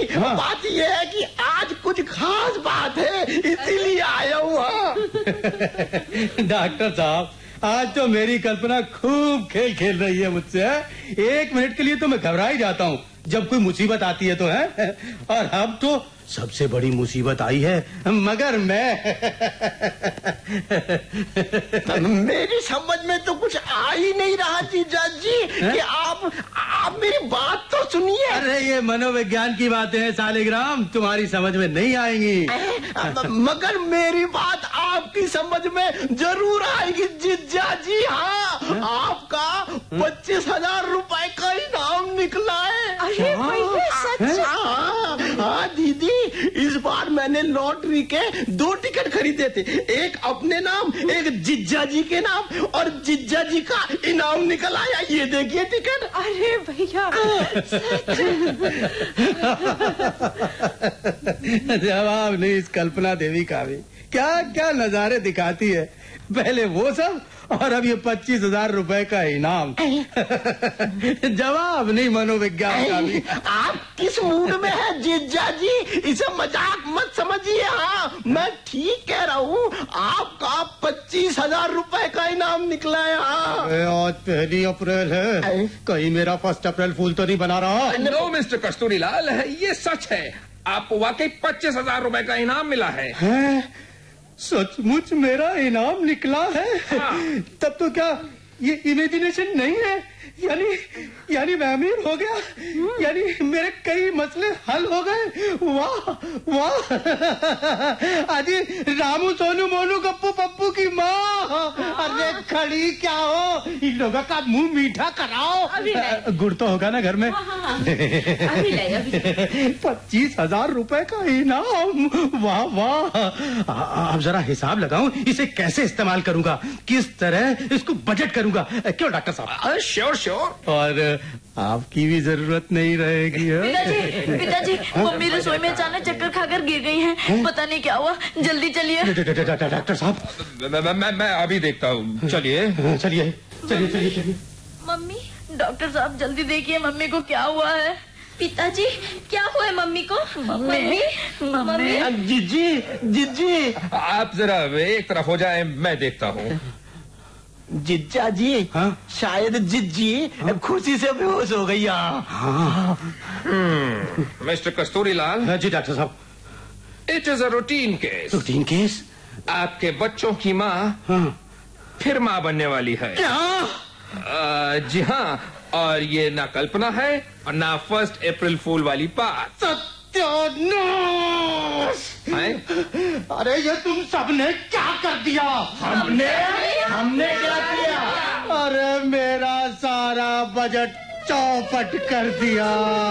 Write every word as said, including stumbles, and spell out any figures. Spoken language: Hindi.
हाँ। बात ये है कि आज कुछ खास बात है, इसीलिए आया हूँ। डॉक्टर साहब, आज तो मेरी कल्पना खूब खेल खेल रही है मुझसे। एक मिनट के लिए तो मैं घबरा ही जाता हूँ जब कोई मुसीबत आती है तो है। और अब तो सबसे बड़ी मुसीबत आई है, मगर मैं मेरी समझ में तो कुछ आ ही नहीं रहा जीजा जी कि आप आप मेरी बात तो सुनिए। अरे ये मनोविज्ञान की बातें हैं सालिग्राम, तुम्हारी समझ में नहीं आएंगी। मगर मेरी बात आपकी समझ में जरूर आएगी जीजा जी। हाँ, आपका पच्चीस हजार रुपए का इनाम निकला है। अरे भैया सच? हाँ, हाँ दीदी, इस बार मैंने लॉटरी के दो टिकट खरीदे थे, एक अपने नाम, एक जिज्जा जी के नाम, और जिज्जा जी का इनाम निकल आया। ये देखिए टिकट। अरे भैया जवाब नहीं इस कल्पना देवी का भी, क्या क्या नजारे दिखाती है। पहले वो सब और अब ये पच्चीस हजार रुपए का इनाम। जवाब नहीं मनोविज्ञान का भी। आप किस मूड में है जिज्जा जी? इसे मजाक मत समझिए। हाँ, मैं ठीक कह रहा हूँ, आपका पच्चीस हजार रुपए का इनाम निकला है। हाँ। आज पहली अप्रैल है, कहीं मेरा फर्स्ट अप्रैल फूल तो नहीं बना रहा? नो मिस्टर कस्तूरीलाल, ये सच है, आपको वाकई पच्चीस हजार रुपए का इनाम मिला है। है? सचमुच मेरा इनाम निकला है? हाँ। तब तो क्या ये इमेजिनेशन नहीं है? यानी यानी मैं अमीर हो गया, यानी मेरे कई मसले हल हो गए। वाह वाह। अजी रामू सोनू मोनू गप्पू पप्पू की माँ, अरे खड़ी क्या हो, इन लोगों का मुंह मीठा कराओ। अभी नहीं। गुड़ तो होगा ना घर में? हाँ, हाँ, हाँ। अभी नहीं, अभी पच्चीस हजार रुपए का इनाम, वाह वाह। अब जरा हिसाब लगाऊं, इसे कैसे इस्तेमाल करूंगा, किस तरह इसको बजट करूंगा, क्यों डॉक्टर साहब? Sure sure. और आपकी भी जरूरत नहीं रहेगी। पिताजी पिताजी मम्मी रसोई में अचानक चक्कर खाकर गिर गई हैं, पता नहीं क्या हुआ, जल्दी चलिए। डॉक्टर साहब, मैं, मैं, मैं अभी देखता हूँ, चलिए चलिए चलिए चलिए चलिए। मम्मी, डॉक्टर साहब जल्दी देखिए मम्मी को क्या हुआ है। पिताजी क्या हुआ है मम्मी को? मम्मी मम्मी जिज्जी जिज्जी, आप जरा एक तरफ हो जाए, मैं देखता हूँ। जिज्जा जी, हाँ? शायद जिज्जी हाँ? खुशी से बेहोश हो गई। हाँ। मिस्टर कस्तूरीलाल। जी डॉक्टर साहब। It is a routine case. Routine case? आपके बच्चों की माँ हाँ। फिर माँ बनने वाली है। क्या? आ, जी हाँ, और ये ना कल्पना है और ना फर्स्ट अप्रैल फूल वाली बात। सत्यानाश! अरे ये तुम सबने क्या कर दिया? हमने हमने क्या किया? अरे मेरा सारा बजट चौपट कर दिया।